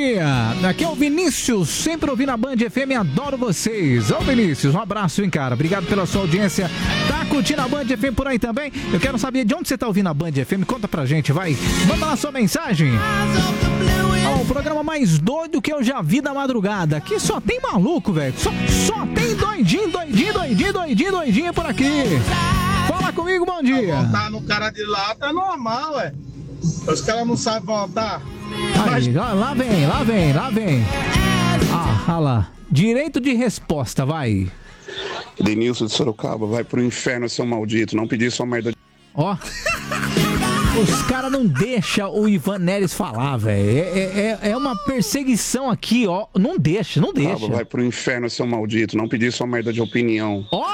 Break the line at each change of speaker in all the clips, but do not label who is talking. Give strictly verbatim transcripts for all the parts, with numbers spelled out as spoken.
dia. Aqui é o Vinícius, sempre ouvindo a Band F M, adoro vocês. Ô Vinícius, um abraço, hein, cara. Obrigado pela sua audiência. Tá curtindo a Band F M por aí também? Eu quero saber de onde você tá ouvindo a Band F M. Conta pra gente, vai. Manda lá sua mensagem. Ó, o programa mais doido que eu já vi da madrugada. Aqui só tem maluco, velho. Só, só tem doidinho, doidinho, doidinho, doidinho, doidinho por aqui. Fala comigo, bom dia.
Voltar no cara de lá tá normal, ué. Os caras não sabem voltar.
Aí,
Mas...
lá, lá vem, lá vem, lá vem. Ah, olha lá. Direito de resposta, vai.
Denilson de Sorocaba, vai pro inferno, seu maldito. Não pedir sua merda de...
Ó. Os caras não deixam o Ivan Neres falar, velho. É, é, é uma perseguição aqui, ó. Não deixa, não deixa.
Vai pro inferno, seu maldito. Não pedir sua merda de opinião.
Ó.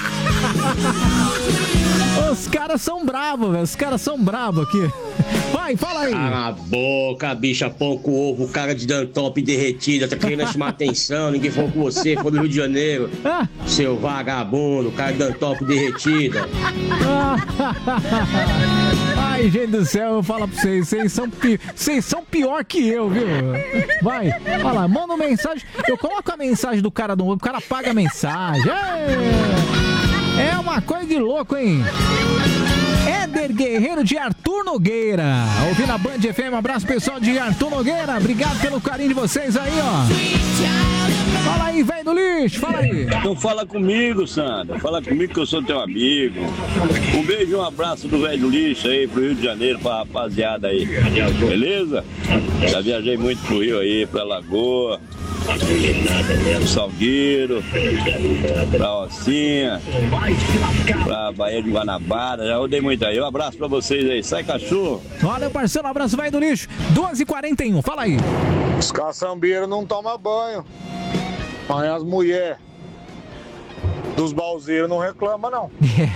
Os caras são bravos, velho. Os caras são bravos aqui. Vai, fala aí.
Cala a boca, bicha, pão com ovo, cara de Dantop derretida, tá querendo chamar atenção, ninguém falou com você, foi do Rio de Janeiro.
Ah.
Seu vagabundo, cara de Dantop derretida.
Ai, gente do céu, eu falo pra vocês, vocês são, pi... vocês são pior que eu, viu? Vai, olha lá, manda uma mensagem, eu coloco a mensagem do cara do o cara apaga a mensagem. É, é uma coisa de louco, hein? Éder Guerreiro de Arthur Nogueira, ouvindo a Band F M, um abraço pessoal de Arthur Nogueira, obrigado pelo carinho de vocês aí, ó. Fala aí, velho do lixo, fala aí.
Então fala comigo, Sandra, fala comigo que eu sou teu amigo. Um beijo e um abraço do velho do lixo aí pro Rio de Janeiro, pra rapaziada aí, beleza? Já viajei muito pro Rio aí, pra Lagoa, pro Salgueiro, pra Ossinha, pra Baía de Guanabara, já rodei muito aí. Um abraço pra vocês aí, sai cachorro.
Valeu, parceiro, um abraço, vai do lixo. duas e quarenta e um, fala aí.
Os caçambeiros não tomam banho. Mas as mulheres dos balzeiros não reclamam, não.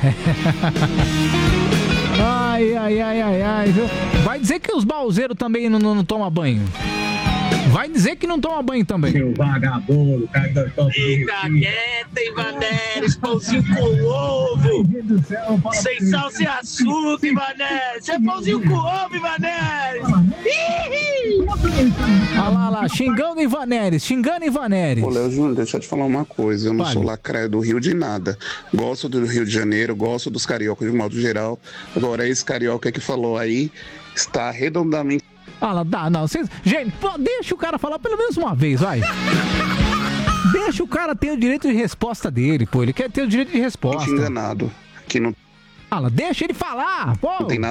Ai, ai, ai, ai, ai, viu? Vai dizer que os balzeiros também não, não, não tomam banho. Vai dizer que não toma banho também.
Seu vagabundo, cara de Dantop derretida. Fica quieta, Ivaneres, pãozinho com ovo. Sem sal, sem açúcar, Ivaneres. É pãozinho com ovo, Ivaneres.
Olha lá, lá, xingando Ivaneres, xingando Ivaneres.
Ô, Léo Júnior, deixa eu te falar uma coisa. Eu não
Vale.
sou lacraio do Rio de nada. Gosto do Rio de Janeiro, gosto dos cariocas de modo geral. Agora, esse carioca que falou aí está redondamente...
Fala, dá, não, vocês... Gente, pô, deixa o cara falar pelo menos uma vez, vai. Deixa o cara ter o direito de resposta dele, pô. Ele quer ter o direito de resposta.
enganado. Que não...
Fala, deixa ele falar, pô.
Não tem nada